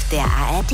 der ARD.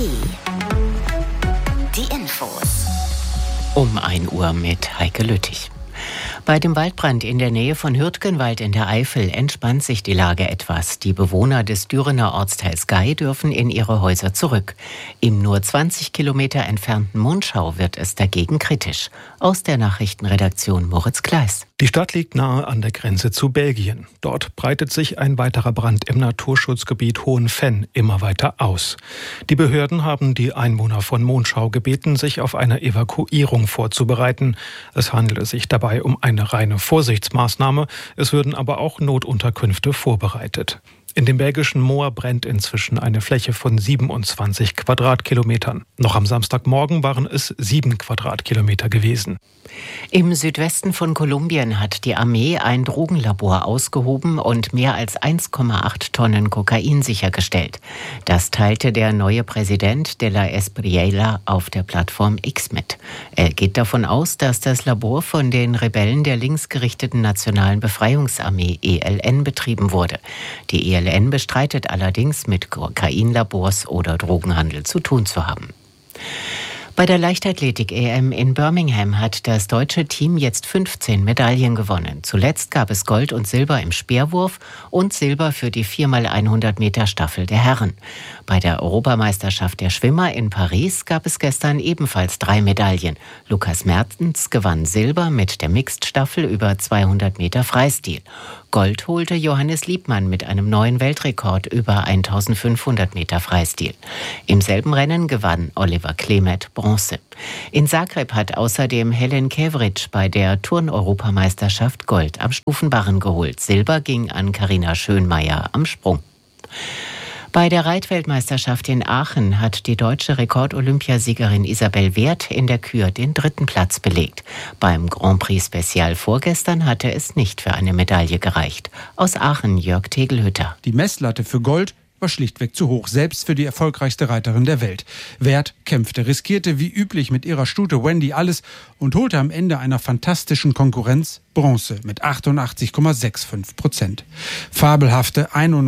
Die Infos. Um 1 Uhr mit Heike Lüttich. Bei dem Waldbrand in der Nähe von Hürtgenwald in der Eifel entspannt sich die Lage etwas. Die Bewohner des Dürener Ortsteils Gei dürfen in ihre Häuser zurück. Im nur 20 Kilometer entfernten Monschau wird es dagegen kritisch. Aus der Nachrichtenredaktion Moritz Kleis. Die Stadt liegt nahe an der Grenze zu Belgien. Dort breitet sich ein weiterer Brand im Naturschutzgebiet Hohenfenn immer weiter aus. Die Behörden haben die Einwohner von Monschau gebeten, sich auf eine Evakuierung vorzubereiten. Es handele sich dabei um eine reine Vorsichtsmaßnahme. Es würden aber auch Notunterkünfte vorbereitet. In dem belgischen Moor brennt inzwischen eine Fläche von 27 Quadratkilometern. Noch am Samstagmorgen waren es 7 Quadratkilometer gewesen. Im Südwesten von Kolumbien hat die Armee ein Drogenlabor ausgehoben und mehr als 1,8 Tonnen Kokain sichergestellt. Das teilte der neue Präsident de la Espriella auf der Plattform X mit. Er geht davon aus, dass das Labor von den Rebellen der linksgerichteten Nationalen Befreiungsarmee ELN betrieben wurde. Die ELN bestreitet allerdings, mit Kokainlabors oder Drogenhandel zu tun zu haben. Bei der Leichtathletik-EM in Birmingham hat das deutsche Team jetzt 15 Medaillen gewonnen. Zuletzt gab es Gold und Silber im Speerwurf und Silber für die 4x100 Meter Staffel der Herren. Bei der Europameisterschaft der Schwimmer in Paris gab es gestern ebenfalls 3 Medaillen. Lukas Mertens gewann Silber mit der Mixed-Staffel über 200 Meter Freistil. Gold holte Johannes Liebmann mit einem neuen Weltrekord über 1500 Meter Freistil. Im selben Rennen gewann Oliver Klemet Bronze. In Zagreb hat außerdem Helen Kevric bei der Turn-Europameisterschaft Gold am Stufenbarren geholt. Silber ging an Carina Schönmeier am Sprung. Bei der Reitweltmeisterschaft in Aachen hat die deutsche Rekord-Olympiasiegerin Isabel Wert in der Kür den 3. Platz belegt. Beim Grand Prix Special vorgestern hatte es nicht für eine Medaille gereicht. Aus Aachen Jörg Tegelhütter. Die Messlatte für Gold war schlichtweg zu hoch, selbst für die erfolgreichste Reiterin der Welt. Wert kämpfte, riskierte wie üblich mit ihrer Stute Wendy alles und holte am Ende einer fantastischen Konkurrenz Bronze mit 88,65%. Fabelhafte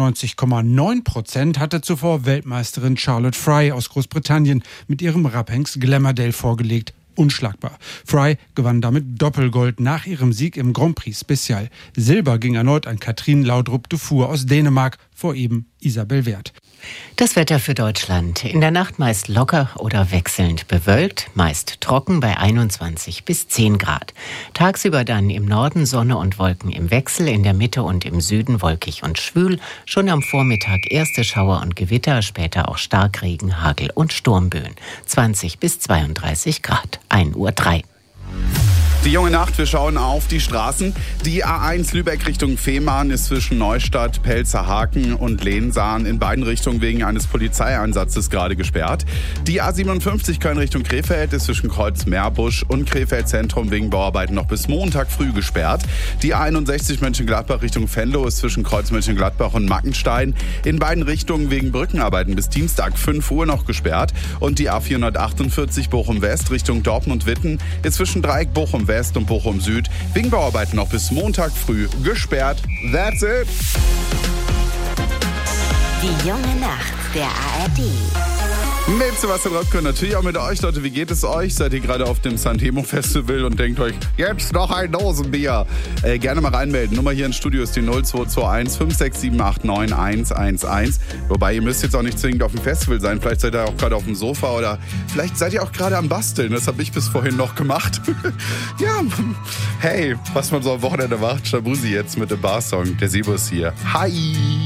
91,9% hatte zuvor Weltmeisterin Charlotte Fry aus Großbritannien mit ihrem Rapphengst Glamourdale vorgelegt. Unschlagbar. Fry gewann damit Doppelgold nach ihrem Sieg im Grand Prix Special. Silber ging erneut an Katrin Laudrup de Voer aus Dänemark, vor eben Isabel Wert. Das Wetter für Deutschland. In der Nacht meist locker oder wechselnd bewölkt, meist trocken bei 21 bis 10 Grad. Tagsüber dann im Norden Sonne und Wolken im Wechsel, in der Mitte und im Süden wolkig und schwül. Schon am Vormittag erste Schauer und Gewitter, später auch Starkregen, Hagel und Sturmböen. 20 bis 32 Grad. 1:03 Uhr. Die junge Nacht, wir schauen auf die Straßen. Die A1 Lübeck Richtung Fehmarn ist zwischen Neustadt, Pelzerhaken und Lehnsahn in beiden Richtungen wegen eines Polizeieinsatzes gerade gesperrt. Die A57 Köln Richtung Krefeld ist zwischen Kreuz Meerbusch und Krefeld Zentrum wegen Bauarbeiten noch bis Montag früh gesperrt. Die A61 Mönchengladbach Richtung Venlo ist zwischen Kreuz Mönchengladbach und Mackenstein in beiden Richtungen wegen Brückenarbeiten bis Dienstag 5 Uhr noch gesperrt. Und die A448 Bochum West Richtung Dortmund-Witten ist zwischen Dreieck Bochum West und Bochum Süd wegen Bauarbeiten noch bis Montag früh gesperrt. That's it. Die junge Nacht der ARD. Mit Sebastian Röpke, natürlich auch mit euch, Leute. Wie geht es euch? Seid ihr gerade auf dem Santemo Festival und denkt euch, jetzt noch ein Dosenbier? Gerne mal reinmelden. Nummer hier im Studio ist die 0221 56789 111. Wobei, ihr müsst jetzt auch nicht zwingend auf dem Festival sein. Vielleicht seid ihr auch gerade auf dem Sofa oder vielleicht seid ihr auch gerade am Basteln. Das habe ich bis vorhin noch gemacht. Ja, hey, was man so am Wochenende macht. Shabuzi jetzt mit dem Barsong. Der Sebo ist hier. Hi!